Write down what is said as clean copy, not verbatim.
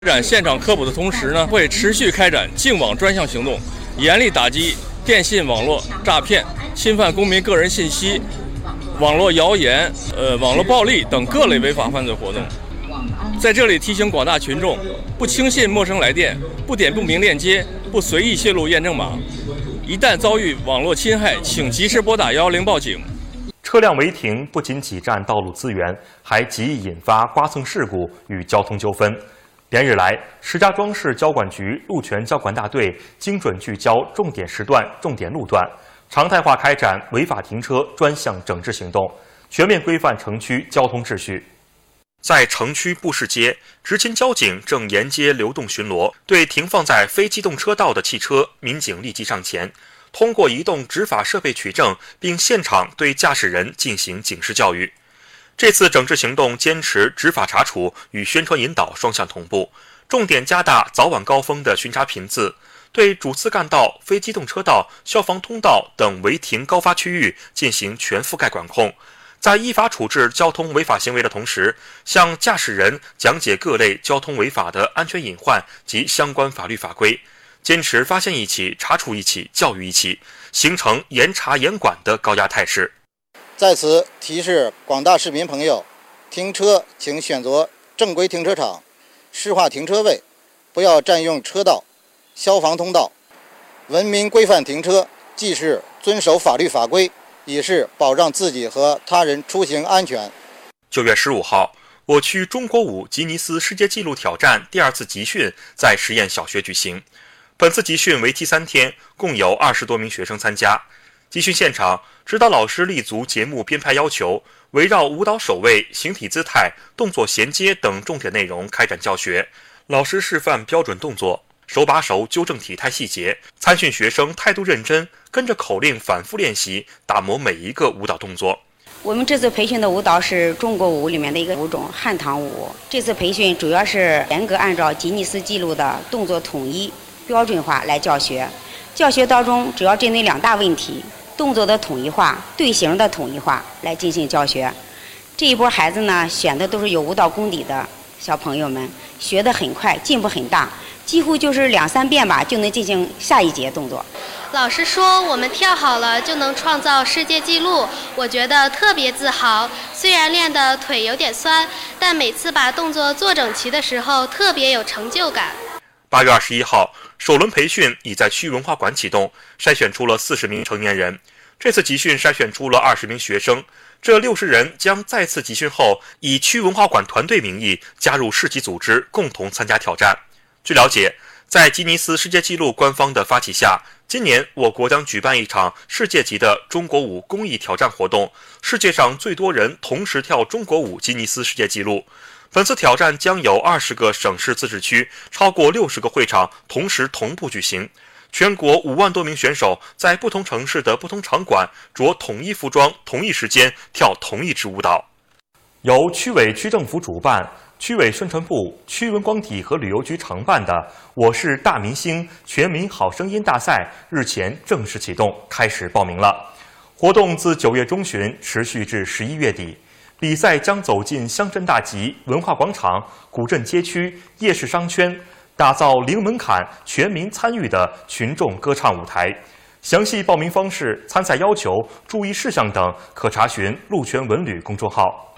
开展现场科普的同时呢，会持续开展净网专项行动，严厉打击电信网络诈骗、侵犯公民个人信息、网络谣言、网络暴力等各类违法犯罪活动。在这里提醒广大群众，不轻信陌生来电，不点不明链接，不随意泄露验证码。一旦遭遇网络侵害，请及时拨打110报警。 车辆违停不仅挤占道路资源，还极易引发刮蹭事故与交通纠纷。连日来，石家庄市交管局路权交管大队精准聚焦重点时段、重点路段，常态化开展违法停车专项整治行动，全面规范城区交通秩序。在城区布市街，执勤交警正沿街流动巡逻，对停放在非机动车道的汽车，民警立即上前，通过移动执法设备取证，并现场对驾驶人进行警示教育。这次整治行动坚持执法查处与宣传引导双向同步，重点加大早晚高峰的巡查频次，对主次干道、非机动车道、消防通道等违停高发区域进行全覆盖管控。在依法处置交通违法行为的同时，向驾驶人讲解各类交通违法的安全隐患及相关法律法规，坚持发现一起、查处一起、教育一起，形成严查严管的高压态势。 在此提示广大市民朋友，停车请选择正规停车场、适化停车位，不要占用车道、消防通道。文明规范停车，既是遵守法律法规，也是保障自己和他人出行安全。 9月15号，我区中国舞吉尼斯世界纪录挑战第2次集训在实验小学举行。本次集训为期3天，共有20多名学生参加。集训现场，指导老师立足节目编排要求，围绕舞蹈手位、形体姿态、动作衔接等重点内容开展教学。老师示范标准动作，手把手纠正体态细节，参训学生态度认真，跟着口令反复练习，打磨每一个舞蹈动作。 我们这次培训的舞蹈是中国舞里面的一个舞种汉唐舞。这次培训主要是严格按照吉尼斯纪录的动作统一标准化来教学。教学当中主要针对2大问题：动作的统一化、队形的统一化来进行教学。这一波孩子呢，选的都是有舞蹈功底的小朋友们，学得很快，进步很大，几乎就是2、3遍吧就能进行下一节动作。 老师说我们跳好了就能创造世界纪录，我觉得特别自豪。虽然练的腿有点酸，但每次把动作做整齐的时候特别有成就感。 8月21号，首轮培训已在区文化馆启动，筛选出了40名成年人。这次集训筛选出了20名学生，这60人将再次集训后，以区文化馆团队名义加入市级组织，共同参加挑战。据了解，在吉尼斯世界纪录官方的发起下，今年我国将举办一场世界级的中国舞公益挑战活动，世界上最多人同时跳中国舞吉尼斯世界纪录。本次挑战将有20个省市自治区，超过60个会场同时同步举行。全国5万多名选手在不同城市的不同场馆着统一服装、同一时间跳同一支舞蹈。由区委区政府主办，区委宣传部、区文广体和旅游局承办的“我是大明星”全民好声音大赛日前正式启动，开始报名了。活动自9月中旬持续至11月底。比赛将走进乡镇大集、文化广场、古镇街区、夜市商圈，打造零门槛、全民参与的群众歌唱舞台。详细报名方式、参赛要求、注意事项等，可查询路权文旅公众号。